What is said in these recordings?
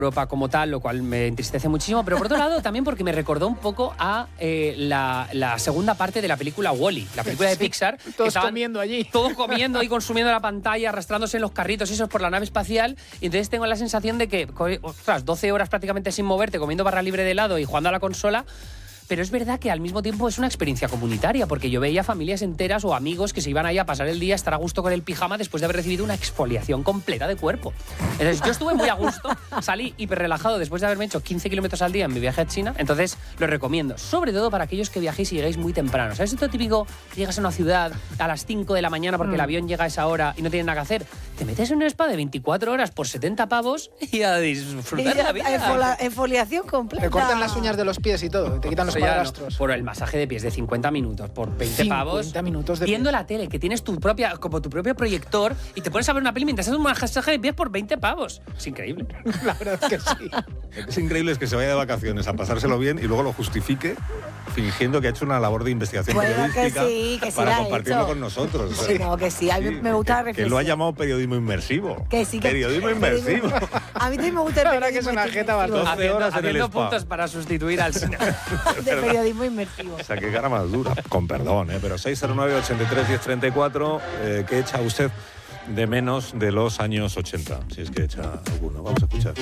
Europa como tal, lo cual me entristece muchísimo, pero por otro lado también porque me recordó un poco a la segunda parte de la película Wall-E, la película de Pixar. Todos comiendo allí. Todos comiendo y consumiendo la pantalla, arrastrándose en los carritos esos por la nave espacial, y entonces tengo la sensación de que, ostras, 12 horas prácticamente sin moverte, comiendo barra libre de helado y jugando a la consola. Pero es verdad que al mismo tiempo es una experiencia comunitaria, porque yo veía familias enteras o amigos que se iban ahí a pasar el día, a estar a gusto con el pijama después de haber recibido una exfoliación completa de cuerpo. Entonces yo estuve muy a gusto, salí hiper relajado después de haberme hecho 15 kilómetros al día en mi viaje a China, entonces lo recomiendo, sobre todo para aquellos que viajéis y llegáis muy temprano. ¿Sabes esto típico? Llegas a una ciudad a las 5 de la mañana porque el avión llega a esa hora y no tienes nada que hacer. Te metes en un spa de 24 horas por 70 pavos y a disfrutar de la vida. Exfoliación completa. Te cortan las uñas de los pies y todo, te quitan los padrastros. Por el masaje de pies de 50 minutos, por 20 pavos. 50 minutos de viendo pies. la tele, que tienes tu propio proyector y te pones a ver una peli mientras haces un masaje de pies por 20 pavos. Es increíble. La verdad es que sí. Lo que es increíble es que se vaya de vacaciones a pasárselo bien y luego lo justifique fingiendo que ha hecho una labor de investigación periodística que sí para compartirlo con nosotros. Sí, no, que sí. A mí me gusta la reflexión. Que lo ha llamado periodismo inmersivo. Que sí, que periodismo inmersivo. A mí también me gusta el La verdad que es una jeta bastante. 12 horas en el Haciendo spa. puntos para sustituir al cine. de periodismo inmersivo. O sea, qué cara más dura. Con perdón, pero 609-83-1034, ¿qué echa usted de menos de los años 80? Si es que echa alguno. Vamos a escuchar.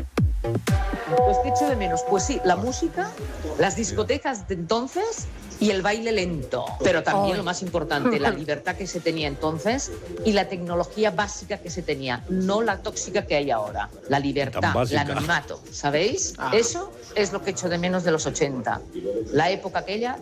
Pues ¿qué echo de menos? Pues sí, la música, las discotecas de entonces y el baile lento. Pero también lo más importante, la libertad que se tenía entonces y la tecnología básica que se tenía, no la tóxica que hay ahora. La libertad, el anonimato, ¿sabéis? Eso es lo que echo de menos de los 80. La época aquella,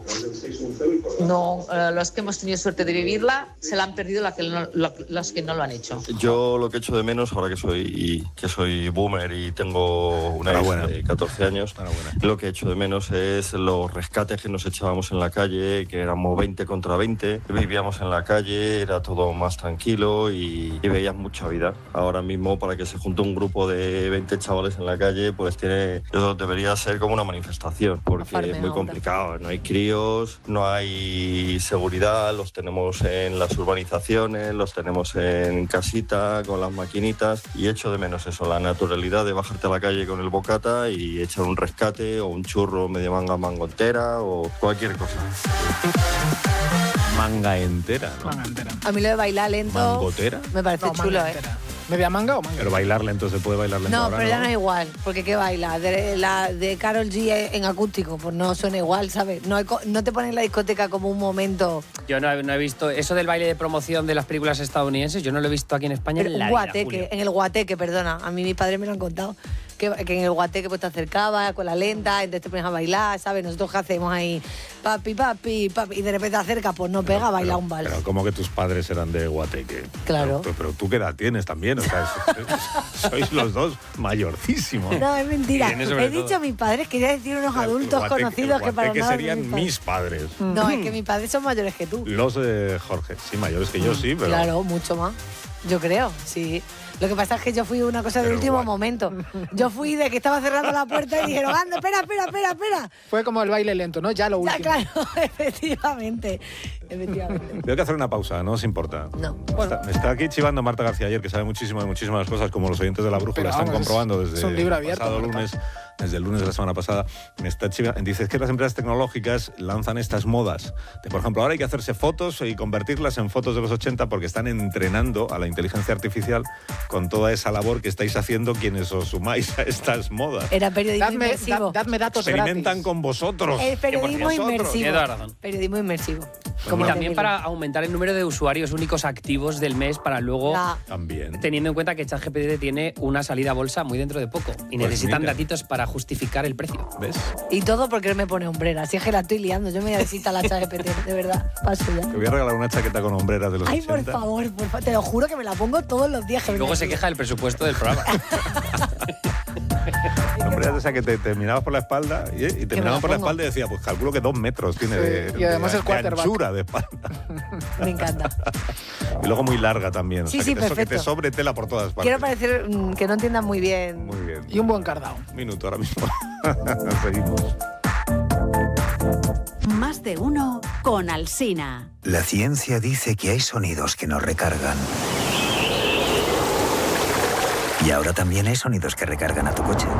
no, los que hemos tenido suerte de vivirla, se la han perdido los que no lo han hecho. Yo lo que echo de menos, ahora que soy boomer y tengo una hija de 14 años, lo que echo de menos es los rescates que nos echábamos en la calle, que éramos 20 contra 20, vivíamos en la calle, era todo más tranquilo y veías mucha vida. Ahora mismo, para que se junte un grupo de 20 chavales en la calle, pues debería ser como una manifestación, porque es muy complicado. No hay críos, no hay seguridad, los tenemos en las urbanizaciones, los tenemos en casita, con las maquinitas, y echo de menos eso, la naturalidad de bajarte a la calle con el bocata y echar un rescate o un churro medio mango entera o cualquier cosa. Manga entera, ¿no? Manga entera. A mí lo de bailar lento ¿Mangotera? me parece chulo, ¿eh? ¿Media manga o manga? Pero bailar lento se puede bailar lento No, ahora, pero ya no es igual, porque ¿qué baila? La de Karol G en acústico, pues no suena igual, ¿sabes? No te ponen la discoteca como un momento. Yo no he visto eso del baile de promoción de las películas estadounidenses, yo no lo he visto aquí en España en la vida, Julio. En el guateque, perdona, a mí mis padres me lo han contado. Que en el guateque pues te acercabas con la lenta, entonces te pones a bailar, ¿sabes? Nosotros qué hacemos ahí, papi, y de repente te acercas, pues no pega a bailar un vals. Pero como que tus padres eran de Guateque. Claro. Pero tú qué edad tienes también, o sea, sois los dos mayorcísimos. No, es mentira. He dicho a mis padres, quería decir unos adultos conocidos que para que nada serían mis padres. No, es que mis padres son mayores que tú. Los de Jorge, sí, mayores que yo, sí, pero... Claro, mucho más. Yo creo, sí. Lo que pasa es que yo fui una cosa de último momento. Yo fui de que estaba cerrando la puerta y dijeron, anda, espera. Fue como el baile lento, ¿no? Ya lo último. Ya, claro, efectivamente. Tengo que hacer una pausa, ¿no os importa? No. Bueno. Está aquí chivando Marta García ayer, que sabe muchísimo de muchísimas cosas, como los oyentes de La Brújula están comprobando desde un libro abierto, pasado lunes. Desde el lunes de la semana pasada, me está chivando. Dice que las empresas tecnológicas lanzan estas modas. Por ejemplo, ahora hay que hacerse fotos y convertirlas en fotos de los 80 porque están entrenando a la inteligencia artificial con toda esa labor que estáis haciendo quienes os sumáis a estas modas. Era periodismo inmersivo. Dadme datos Experimentan gratis. con vosotros. El periodismo inmersivo. Tiene toda razón. Periodismo inmersivo. Y también para aumentar el número de usuarios únicos activos del mes para luego, también, teniendo en cuenta que ChatGPT tiene una salida a bolsa muy dentro de poco y necesitan datitos para justificar el precio. ¿Ves? Y todo porque no me pone hombreras. Si es que la estoy liando, yo me voy a necesitar la ChatGPT, de verdad. Paso ya. Te voy a regalar una chaqueta con hombreras de los 80. Ay, por favor, te lo juro que me la pongo todos los días. Que Luego se queja del presupuesto del programa. Hombreras de esa que te mirabas por la espalda y te miraban por la espalda y decía, pues calculo que 2 metros tiene y además es de quarterback. anchura de espalda. Me encanta. Y luego muy larga también. Sí, o sea, sí, que perfecto. te sobre tela por todas partes. Quiero parecer que no entiendan muy bien. Muy bien. Y un buen cardao. Un minuto ahora mismo. Seguimos. Más de uno con Alsina. La ciencia dice que hay sonidos que nos recargan. Y Y ahora también hay sonidos que recargan a tu coche.